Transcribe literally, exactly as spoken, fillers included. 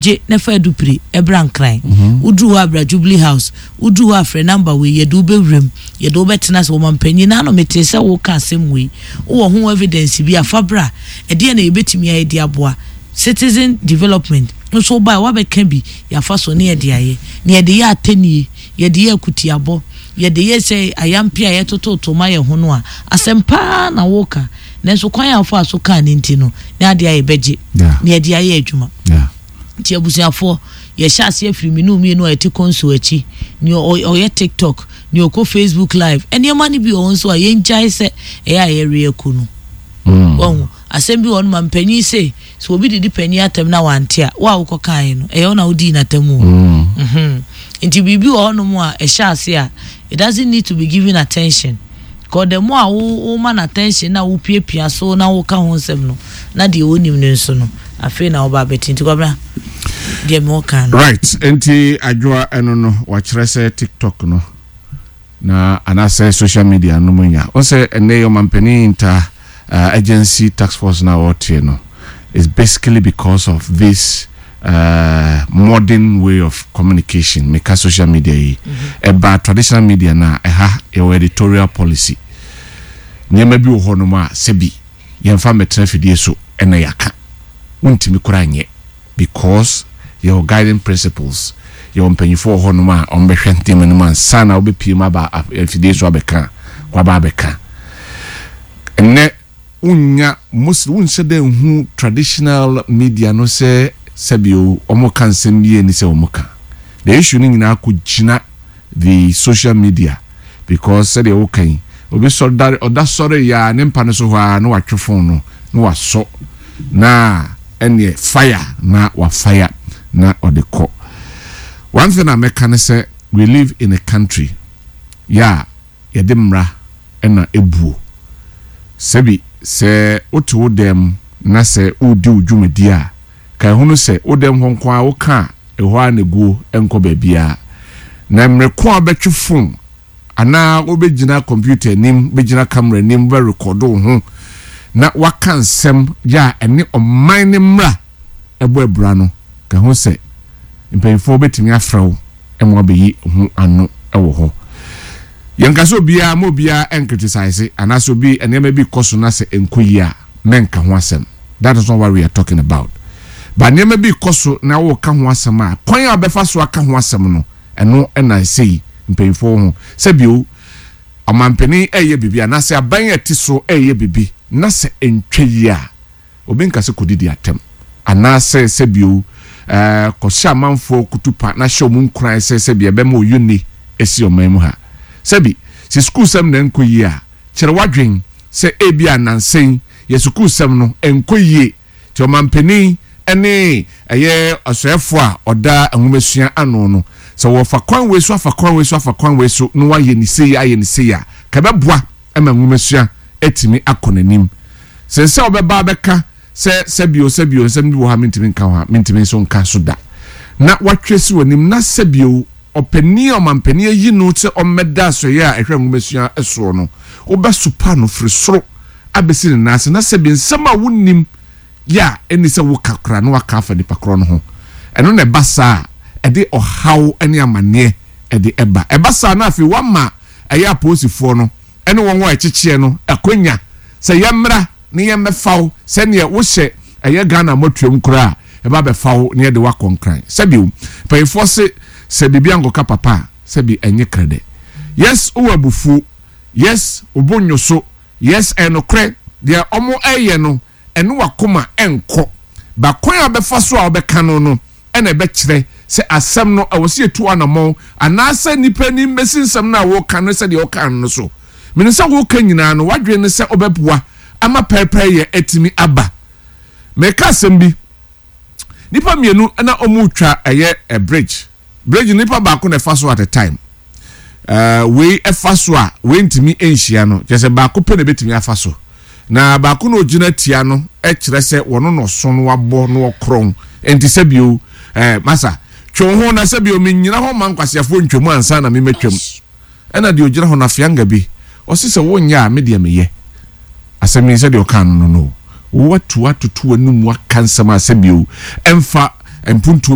je nefa dupri ebran kran udu wa bra Jubilee House udu wa frɛ number we ye do bewrem ye do betena so mampanyi na no mete sɛ wo ka asɛm we wo ho evidence bi afabra e de na yebetimi aye de aboa citizen development so ba wa be kan bi ya fa so ne ye de aye ne ye de ya atanie ye de ya kutiabo ye de ye sɛ ayampia ye tototo ma ye ho no a asɛmpa na wo ka nenso kwan ya fa so ka ne nti no na ade aye beje ne ye de aye adwuma yeah ti abusuafo ye sha ase afiri mi no mi no eti konso achi ni oye TikTok ni oko Facebook live eni mani bi on so aye njai se e ya ye re ekunu mm won asembi won mampanyi se so obi didi panyi atem na wante a wa wo kan no e ona odi na tamu mm mhm nti bibi wo no mu a e sha ase a it doesn't need to be given attention because the more wo man attention na wo piepia so na wo ka ho nsem no na de onim ne nso no afi na oba beti nti kwabra de mo kan right enti adwoa eno no wa kire se TikTok no na anase social media no munya o se ene yo mampani inter uh, agency task force na what you know is basically because of this uh, modern way of communication make social media yi mm-hmm. about traditional media na eha e editorial policy nyema bi wo hono ma sebi yemfa metra fidie so ena yaka untimi kuranye because your guiding principles your mpanyifo ho no ma ombehwe ntem no ma sana obepiem aba fidie so abeka kwa ba abeka enne unya muslim unse hu traditional media no se sabio omo kan sembie ni se omoka the issue ni nyina akugina the social media because say the okay obi so that oda sorry ya ne mpa no so ho a no watwefo no no waso na ene fire na wa fire na odeko. One thing I can say, we live in a country ya yedimra ena ebu sebi se otu dem na se odi udwumedi a kai hunu se odem honko a wo ka eho aneguo enko babia na mreko abetwe phone ana obegina computer nim begina camera nim be record ho na waka nsem ya ene oman ne mra ebo ebra no ka ho se mpanyfo betimi afrawo emo abeyi ho ano ewo ho yankaso bia mo bia en criticize anaso bi enema bi koso na se enkoyi a menka ho asem. That is not what we are talking about. But enema bi koso na wo ka ho asem a kwan a befa so aka ho asem no eno ena sei mpanyfo ho se bio amampani eye bibia na se aban etiso eye bibi na se entweyi a obi nka se kodidi atem ana se se bio eh ko sha manfo kutupa na hye omun kran se se bia be ma oyuni esi omam ha sebi si school sem na enkoyi a kire wadwen se ebia nansen ye school sem no enkoyi ti omampani ene eye asoefo a oda ahumesua ano no so wo fa kwan we so afa kwan we so afa kwan we so no wa ye ni sei aye ni sei a ka beboa ema ahumesua etimi akonanim se se obeba beka se sebio sebio sembi wo ha mintimi nka ha mintimi so nka so da na watwesi wonim na sebio opani omampani yi no te omeda so ye a ehwe ngumesua eso no obesupa no frisoro abesi ne nase na sebi nsema wonim ya eni se wo kakra no waka fa nipa kro no ho eno ne basa e de ohaw ene amane e de eba e basa na afi wama eya aposifo no ene won wo echichie no akonya se yemra ne yemefaw se ne wo hye eye Ghana motwem kra e ba be faw ne de wakonkran sebi payfo se se bibia ngoka papa sebi enye krede yes uwabufu yes ubonyoso yes enokre de omo eye no enu wakoma enko ba kwan abefa so a obeka no no ene be kire se asem no awose etu anamo anase nipa ni mesinsem na wo kan se de wo kan no so menisa wo kan nyina no wadwe ne se obeboa ama pepe ye etimi aba meka sembi nipa mienu na omu twa eye a bridge bridge nipa ba ko na faso at a time uh we efaso a we ntimi enhia no je se ba ko pe na betimi afaso na ba ko no gina tia no e kire se wono no so no wabo no okron enti sebio eh masa twon ho na sebio menyina ho mankwasiafo ntwemu ansa na me metwem ena de ogira ho na fianga bi o se se wonya me de meye asemi se de okan no no watu watu tu anum wakansama sebio emfa empuntu